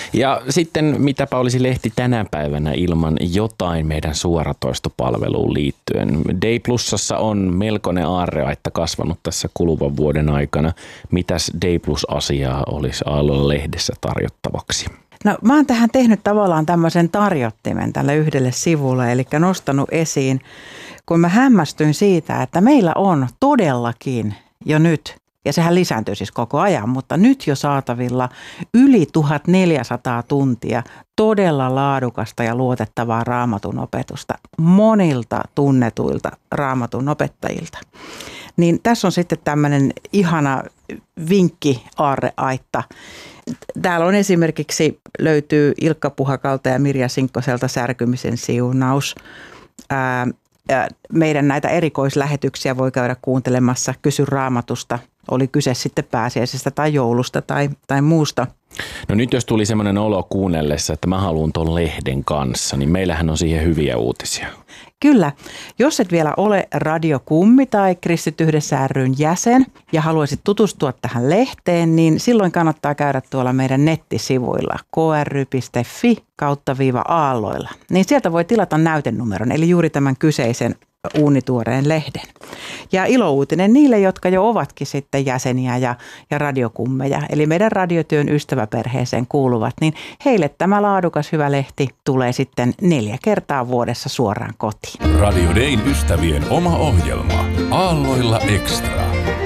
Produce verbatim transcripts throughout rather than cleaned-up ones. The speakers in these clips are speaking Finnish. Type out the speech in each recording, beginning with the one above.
Ja sitten mitäpä olisi lehti tänä päivänä ilman jotain meidän suoratoistopalveluun liittyen. Day Plusassa on melkoinen aarreaitta kasvanut tässä kuluvan vuoden aikana. Mitäs Day Plus-asiaa olisi Aallolla-lehdessä tarjottavaksi? No mä oon tähän tehnyt tavallaan tämmöisen tarjottimen tälle yhdelle sivulle, eli nostanut esiin, kun mä hämmästyin siitä, että meillä on todellakin jo nyt, ja sehän lisääntyy siis koko ajan, mutta nyt jo saatavilla yli tuhatneljäsataa tuntia todella laadukasta ja luotettavaa raamatun opetusta monilta tunnetuilta raamatun opettajilta. Niin tässä on sitten tämmöinen ihana vinkki aarreaitta. Täällä on esimerkiksi löytyy Ilkka Puhakalta ja Mirja Sinkkoselta Särkymisen siunaus. Ää, meidän näitä erikoislähetyksiä voi käydä kuuntelemassa Kysy Raamatusta. Oli kyse sitten pääsiäisestä tai joulusta tai, tai muusta. No nyt jos tuli semmoinen olo kuunnellessa, että mä haluan ton lehden kanssa, niin meillähän on siihen hyviä uutisia. Kyllä. Jos et vielä ole Radiokummi tai Kristit Yhdessä ry:n jäsen ja haluaisit tutustua tähän lehteen, niin silloin kannattaa käydä tuolla meidän nettisivuilla k r y piste f i kautta viiva aalloilla. Niin sieltä voi tilata näytenumeron, eli juuri tämän kyseisen uunituoreen lehden. Ja ilouutinen niille, jotka jo ovatkin sitten jäseniä ja, ja radiokummeja, eli meidän radiotyön ystäväperheeseen kuuluvat, niin heille tämä laadukas hyvä lehti tulee sitten neljä kertaa vuodessa suoraan kotiin. Radio Dayn ystävien oma ohjelma Aalloilla Extra.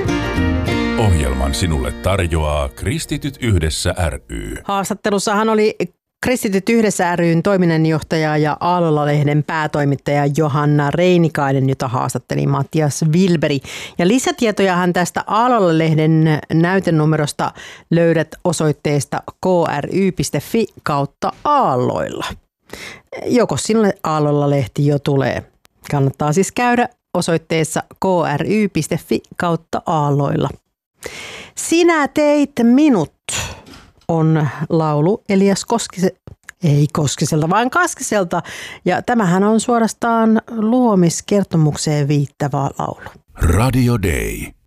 Ohjelman sinulle tarjoaa Kristityt Yhdessä ry. Haastattelussahan oli Kristityt Yhdessä ry:n toiminnanjohtaja ja Aallolla-lehden päätoimittaja Johanna Reinikainen, jota haastatteli Matias Wilberi. Ja lisätietojahan tästä Aallolla-lehden näytenumerosta löydät osoitteesta k r y piste f i kautta aalloilla. Joko sinulle Aallolla-lehti jo tulee? Kannattaa siis käydä osoitteessa k r y piste f i kautta aalloilla. Sinä teit minut on laulu Elias Koskise, ei Koskiselta, vaan Kaskiselta. Ja tämähän on suorastaan luomiskertomukseen viittävä laulu. Radio Day.